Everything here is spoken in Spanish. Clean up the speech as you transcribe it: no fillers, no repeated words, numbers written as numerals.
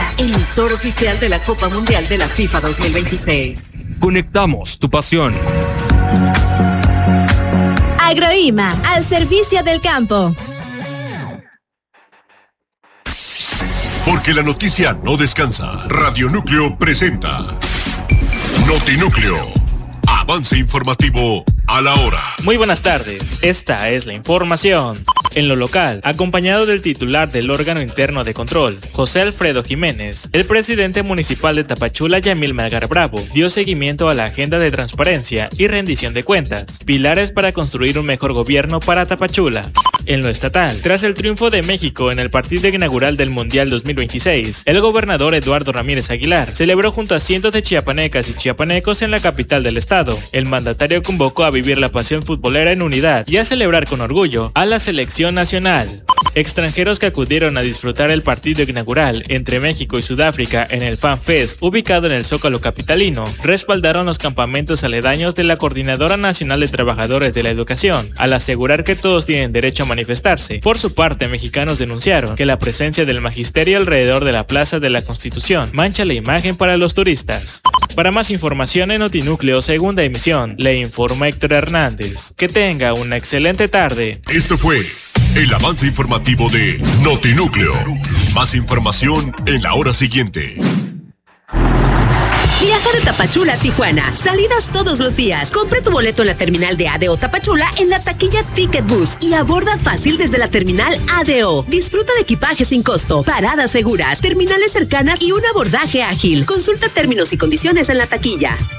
emisor oficial de la Copa Mundial de la FIFA 2026. Conectamos tu pasión. Agroima, al servicio del campo. Porque la noticia no descansa. Radio Núcleo presenta Notinúcleo. Avance informativo a la hora. Muy buenas tardes, esta es la información. En lo local, acompañado del titular del órgano interno de control, José Alfredo Jiménez, el presidente municipal de Tapachula, Yamil Melgar Bravo, dio seguimiento a la agenda de transparencia y rendición de cuentas, pilares para construir un mejor gobierno para Tapachula. En lo estatal, tras el triunfo de México en el partido inaugural del Mundial 2026, el gobernador Eduardo Ramírez Aguilar celebró junto a cientos de chiapanecas y chiapanecos en la capital del estado. El mandatario convocó a vivir la pasión futbolera en unidad y a celebrar con orgullo a la selección nacional. Extranjeros que acudieron a disfrutar el partido inaugural entre México y Sudáfrica en el Fan Fest, ubicado en el Zócalo capitalino, respaldaron los campamentos aledaños de la Coordinadora Nacional de Trabajadores de la Educación, al asegurar que todos tienen derecho a manifestarse. Por su parte, mexicanos denunciaron que la presencia del magisterio alrededor de la Plaza de la Constitución mancha la imagen para los turistas. Para más información en Notinúcleo Segunda Emisión, le informa Héctor Hernández. Que tenga una excelente tarde. Esto fue el avance informativo de Notinúcleo. Más información en la hora siguiente. Viaja de Tapachula a Tijuana. Salidas todos los días. Compre tu boleto en la terminal de ADO Tapachula en la taquilla Ticket Bus y aborda fácil desde la terminal ADO. Disfruta de equipaje sin costo, paradas seguras, terminales cercanas y un abordaje ágil. Consulta términos y condiciones en la taquilla.